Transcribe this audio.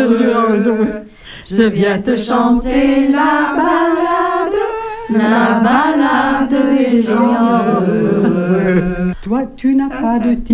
Je viens te chanter la balade des seigneurs. Toi, tu n'as pas de